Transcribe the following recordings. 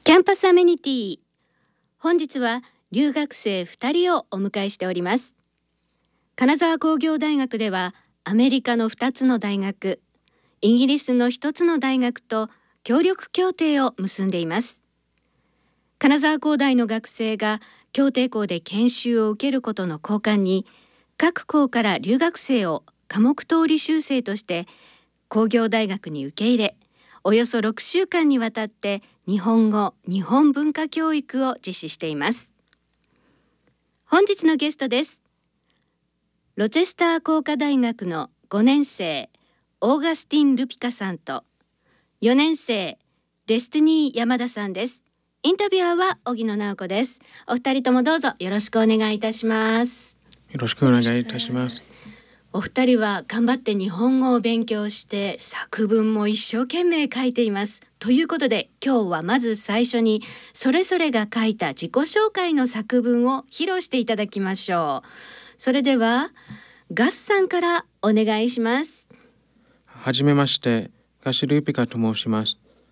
キャンパスアメニティ。本日は留学生2人をお迎えしております。金沢工業大学ではアメリカの2つの大学、イギリスの1つの大学と協力協定を結んでいます。金沢工大の学生が協定校で研修を受けることの交換に、各校から留学生を科目通り修正として工業大学に受け入れ、およそ6週間にわたって日本語・日本文化教育を実施しています。本日のゲストです。ロチェスター工科大学の5年生オーガスティン・ルピカさんと4年生デスティニー山田さんです。インタビュアーは荻野直子です。お二人ともどうぞよろしくお願いいたします。 よろしくお願いいたします。 お二人は頑張って日本語を勉強して作文も一生懸命書いています。ということで今日はまず最初にそれぞれが書いた自己紹介の作文を披露していただきましょう。それではガスさんからお願いします。 はじめまして、ガシルーピカと申します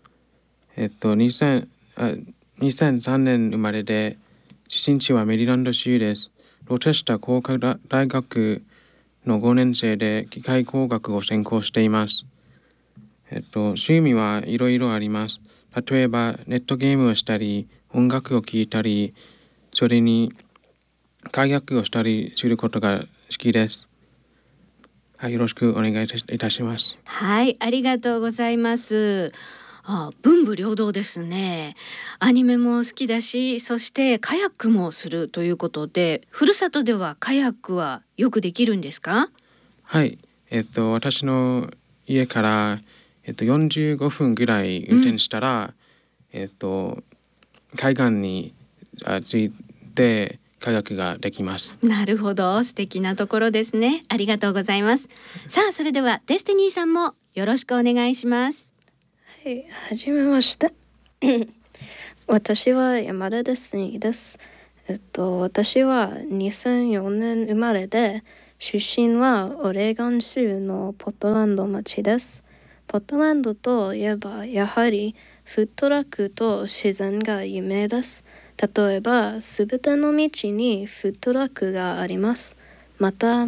。2003年生まれで、出身地はメリーランド州です。ロチェスター工科大学の5年生で機械工学を専攻しています。趣味はいろいろあります。例えばネットゲームをしたり、音楽を聴いたり、それにカヤックをしたりすることが好きです。はい、よろしくお願いいたします。 はい、ありがとうございます。文武両道ですね。アニメも好きだし、そしてカヤックもするということで、ふるさとではカヤックはよくできるんですか？ はい、私の家から45分ぐらい運転したら、海岸に着いてカヤックができます。 なるほど、素敵なところですね。ありがとうございます。さあ、それではデスティニーさんもよろしくお願いします。 はい、はじめまして。私は山田デスティニーです。私は2004年生まれで、出身はオレゴン州のポートランド町です。ポートランドといえばやはりフットラックと自然が有名です。例えばすべての道にフットラックがあります。また